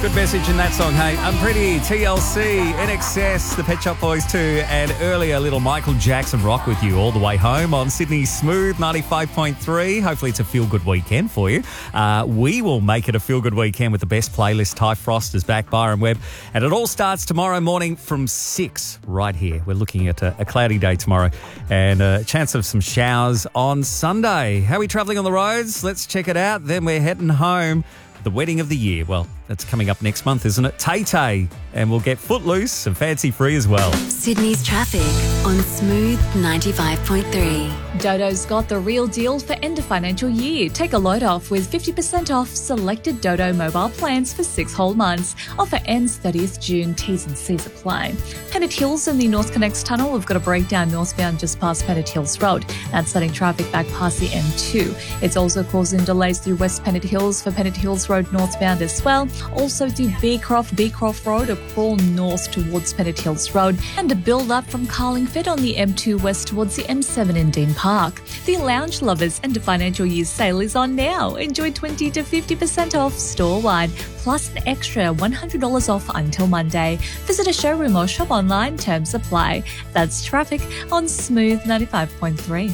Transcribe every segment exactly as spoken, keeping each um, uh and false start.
Good message in that song, hey. Unpretty, T L C, N X S, the Pet Shop Boys too, and earlier little Michael Jackson rock with you all the way home on Sydney's Smooth ninety-five point three. Hopefully it's a feel-good weekend for you. Uh, we will make it a feel-good weekend with the best playlist. Ty Frost is back, Byron Webb, and it all starts tomorrow morning from six right here. We're looking at a, a cloudy day tomorrow and a chance of some showers on Sunday. How are we travelling on the roads? Let's check it out. Then we're heading home. The wedding of the year. Well, that's coming up next month, isn't it? Tay Tay. And we'll get Footloose and Fancy Free as well. Sydney's traffic on Smooth ninety-five point three. Dodo's got the real deal for end of financial year. Take a load off with fifty percent off selected Dodo mobile plans for six whole months. Offer ends thirtieth June. T's and C's apply. Pennant Hills and the North Connects Tunnel. We've got a breakdown northbound just past Pennant Hills Road. That's setting traffic back past the M two. It's also causing delays through West Pennant Hills for Pennant Hills Road northbound as well. Also to Beecroft, Beecroft Road, a crawl north towards Pennant Hills Road, and a build up from Carlingford on the M two west towards the M seven in Dean Park. The Lounge Lovers end of financial year sale is on now. Enjoy twenty to fifty percent off store-wide, plus an extra one hundred dollars off until Monday. Visit a showroom or shop online, terms apply. That's traffic on Smooth ninety-five point three.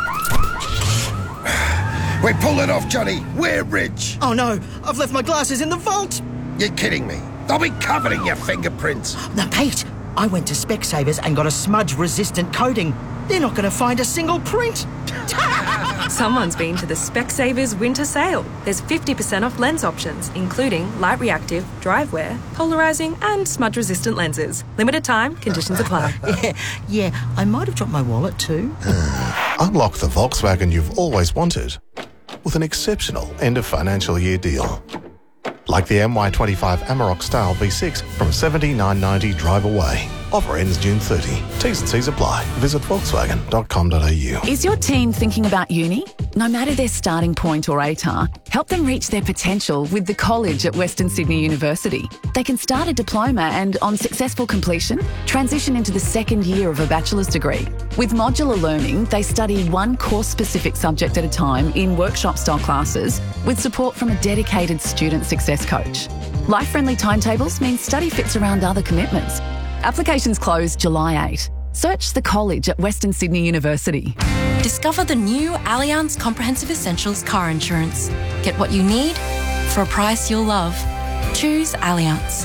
We pulled it off, Johnny. We're rich. Oh no, I've left my glasses in the vault. You're kidding me. They'll be covered in your fingerprints. No, Pete, I went to Specsavers and got a smudge-resistant coating. They're not going to find a single print. Someone's been to the Specsavers winter sale. There's fifty percent off lens options, including light reactive, drive wear, polarising and smudge-resistant lenses. Limited time, conditions apply. yeah, yeah, I might have dropped my wallet too. Unlock the Volkswagen you've always wanted with an exceptional end of financial year deal. Like the M Y twenty-five Amarok Style V six from seventy-nine ninety drive away. Offer ends June thirtieth. T's and C's apply. Visit volkswagen dot com dot a u. Is your teen thinking about uni? No matter their starting point or A T A R, help them reach their potential with the college at Western Sydney University. They can start a diploma and, on successful completion, transition into the second year of a bachelor's degree. With modular learning, they study one course-specific subject at a time in workshop-style classes with support from a dedicated student success coach. Life-friendly timetables mean study fits around other commitments. Applications close July eighth. Search the college at Western Sydney University. Discover the new Allianz Comprehensive Essentials car insurance. Get what you need for a price you'll love. Choose Allianz.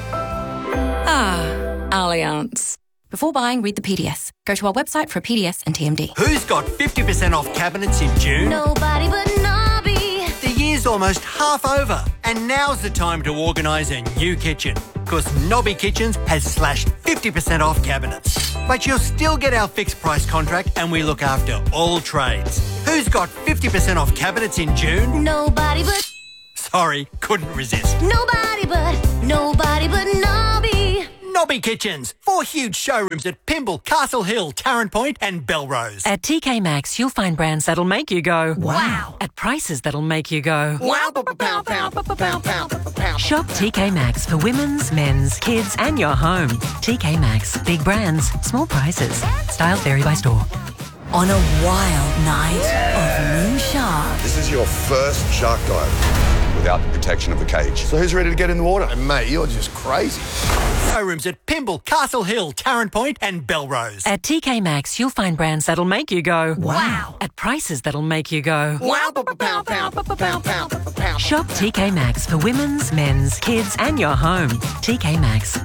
Ah, Allianz. Before buying, read the P D S. Go to our website for a P D S and T M D. Who's got fifty percent off cabinets in June? Nobody but Nobby. The year's almost half over, and now's the time to organise a new kitchen. Because Nobby Kitchens has slashed fifty percent off cabinets. But you'll still get our fixed price contract and we look after all trades. Who's got fifty percent off cabinets in June? Nobody but... Sorry, couldn't resist. Nobody but... Nobody but Nobby. Nobby Kitchens. Four huge showrooms at Pymble, Castle Hill, Tarrant Point and Belrose. At T K Maxx, you'll find brands that'll make you go, Wow. At prices that'll make you go, Wow, pow, pow, pow, pow, pow, pow. Shop T K Maxx for women's, men's, kids and your home. T K Maxx. Big brands, small prices. Styles vary by store. On a wild night of new sharks. This is your first shark dive without the protection of the cage. So who's ready to get in the water? And mate, you're just crazy. Showrooms at Pymble, Castle Hill, Tarrant Point and Belrose. At T K Maxx, you'll find brands that'll make you go, Wow. At prices that'll make you go, Wow, pow, pow, pow, pow, pow, pow. Shop T K Maxx for women's, men's, kids and your home. T K Maxx.